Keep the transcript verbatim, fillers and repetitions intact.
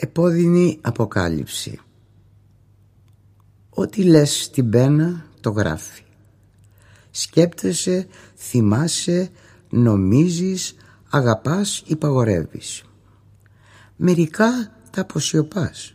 Επώδυνη αποκάλυψη. Ό,τι λες στην πένα το γράφει. Σκέπτεσαι, θυμάσαι, νομίζεις, αγαπάς, υπαγορεύεις. Μερικά τα αποσιωπάς.